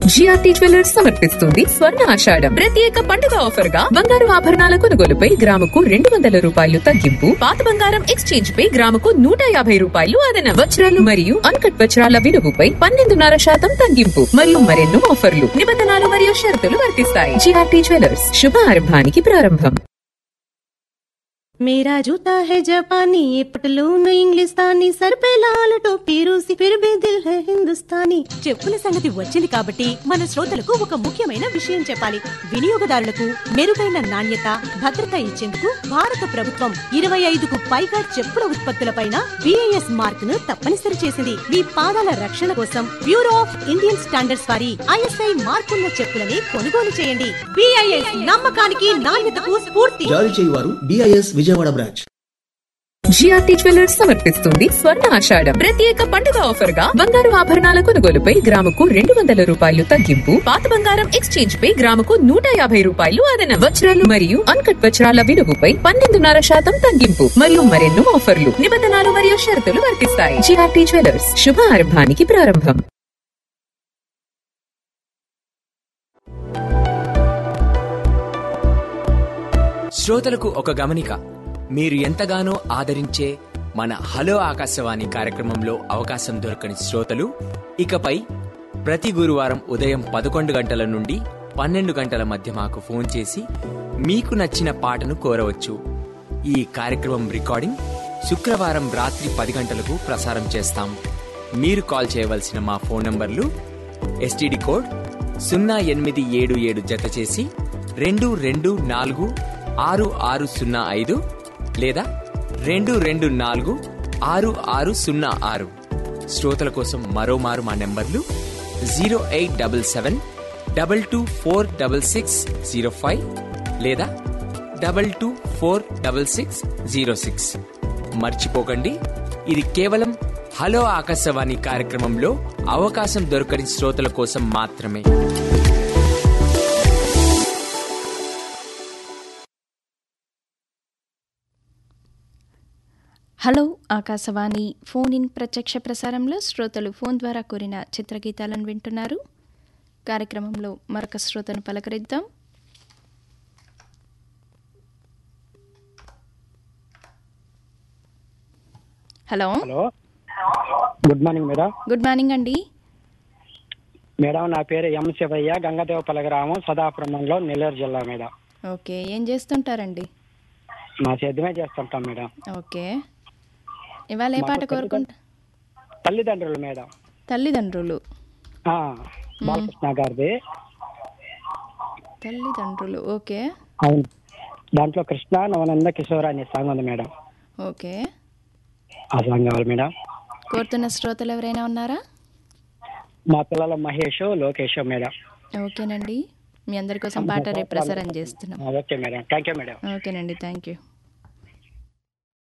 GRT jewellers సమర్పిస్తుంది స్వర్ణ ఆషాఢం ప్రత్యేక పండుగ ఆఫర్ గా బంగారు ఆభరణాల కొనుగోలుపై గ్రాముకు 200 రూపాయలు తగ్గింపు, పాత బంగారం ఎక్స్చేంజ్ పై గ్రాముకు 150 రూపాయలు అదనం, వజ్రాలు మరియు అన్కట్ వజ్రాల విలువపై 12.5% తగ్గింపు మరియు మరెన్నో ఆఫర్లు, నిబంధనలు మరియు షరతులు వర్తిస్తాయి. జిఆర్టీ జ్యువెలర్స్ శుభారంభానికి ప్రారంభం. मेरा जूता है जापानी, ये पटलून इंग्लिस्तानी, सर पे लाल टोपी रूसी, फिर भी दिल है हिंदुस्तानी. చెప్పుల సంగతి వచ్చింది కాబట్టి మన శ్రోతలకు ఒక ముఖ్యమైన విషయం చెప్పాలి. వినియోగదారులకు మెరుగైన నాణ్యత, భద్రత ఇచ్చేందుకు భారత ప్రభుత్వం 25కు పైగా చెప్పుల ఉత్పత్తులపైన BIS మార్క్ ను తప్పనిసరి చేసింది. మీ పాదాల రక్షణ కోసం బ్యూరో ఆఫ్ ఇండియన్ స్టాండర్డ్స్ వారి ISI మార్కున్న చెప్పులని కొనుగోలు చేయండి. BIS నమ్మకానికి నాణ్యతకు స్ఫూర్తి. జారీ చేయువారు BIS Vijayawada branch. GRT jewellers సమర్పిస్తుంది స్వర్ణ ఆషాఢం ప్రత్యేక పండుగ ఆఫర్ గా బంగారు ఆభరణాల కొనుగోలుపై గ్రాముకు 200 రూపాయలు తగ్గింపు, పాత బంగారం ఎక్స్చేంజ్ పై గ్రాముకు 150 రూపాయలు అదనం, వజ్రాలు మరియు అన్కట్ వజ్రాల విలువపై 12.5% తగ్గింపు మరియు మరెన్నో ఆఫర్లు, నిబంధనలు మరియు షరతులు వర్తిస్తాయి. జిఆర్టీ జ్యువెలర్స్ శుభారంభానికి ప్రారంభం. శ్రోతలకు ఒక గమనిక. మీరు ఎంతగానో ఆదరించే మన హలో ఆకాశవాణి కార్యక్రమంలో అవకాశం దొరకని శ్రోతలు ఇకపై ప్రతి గురువారం ఉదయం 11 గంటల నుండి 12 గంటల మధ్య మాకు ఫోన్ చేసి మీకు నచ్చిన పాటను కోరవచ్చు. ఈ కార్యక్రమం రికార్డింగ్ శుక్రవారం రాత్రి 10 గంటలకు ప్రసారం చేస్తాం. మీరు కాల్ చేయవలసిన మా ఫోన్ నంబర్లు STD కోడ్ 0877 జత చేసి 2246605 లేదా 2246606. శ్రోతల కోసం మరోమారు మా నెంబర్లు 0877 2246605 లేదా 2246606. మర్చిపోకండి, ఇది కేవలం హలో ఆకాశవాణి కార్యక్రమంలో అవకాశం దొరకని శ్రోతల కోసం మాత్రమే. హలో ఆకాశవాణి ఫోన్ ఇన్ ప్రత్యక్ష ప్రసారంలో శ్రోతలు ఫోన్ ద్వారా కోరిన చిత్రగీతాలను వింటున్నారు. కార్యక్రమంలో మరొక శ్రోతను పలకరిద్దాం. Hello. Good morning madam. Good morning అండి. మేడం నా పేరు ఎం శివయ్య, గంగదేవపల్లి గ్రామం, సదాపురం మండలం, నెల్లూరు జిల్లా మేడం. ఓకే, ఏం చేస్తుంటారండి? మా సేద్యమే చేస్తుంటాం మేడం. ఓకే, ఇవాళ ఏ పాట కోరుకుంటా? తల్లిదండ్రులు మేడం. తల్లిదండ్రులు బాలకృష్ణ గారిది తల్లిదండ్రులు. ఓకే, అవును. దాంట్లో కృష్ణ నవనంద కిషోర్ అనే సాంగ్ ఉంది మేడం. ఓకే, ఆ సాంగ్ కావాలి మేడం. కోరుతున్న శ్రోతలు ఎవరైనా ఉన్నారా? మా పిల్లలు మహేష్, లోకేష్ మేడం. ఓకేనండి, మీ అందరి కోసం పాట రేపు ప్రసారం చేస్తున్నాం. Okay madam, thank you madam. ఓకేనండి, థ్యాంక్ యూ.